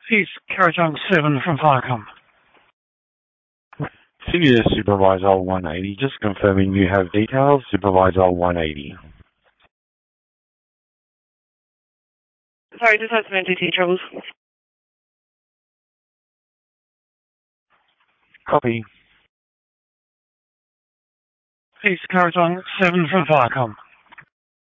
East Karatong 7 from Firecom. Senior Supervisor 180, just confirming you have details. Supervisor 180. Sorry, just had some NTT troubles. Copy. East Karatong 7 from Firecom.